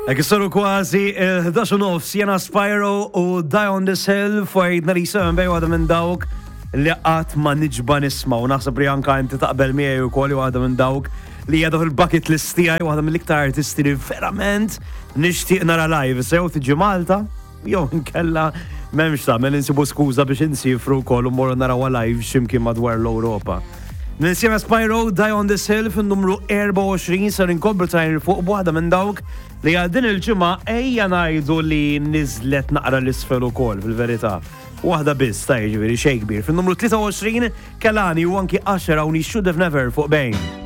Kissaru kważi 11 nofs jena Spyro u Die on this Hill fwajdna li sembej għada minn dawk li qatt ma niġba nisma' u naħseb li anka inti taqbel miegħi wkoll għada minn dawk li jgħadu fil-bucket list tiegħi waħda mill-iktar artisti li verament nixtieq nara live sew tiġi Malta jew inkella m'hemmx tagħmel insibu skuża biex insifru wkoll u mmorru narawha live x'imkien madwar l-Ewropa. Ninsiema Spyro Die on this Hill fin-numru 24 sar inkobru tajn fuq waħda minn dawk li għaddin il-ġimgħa ejja ngħidu li niżlet naqra l-isfel ukoll fil-verità. Waħda biss ta' jiġifieri xejn kbir. Fin-numru 23 Kelani u anki 10 hawn Should Have Never fuq Bejn.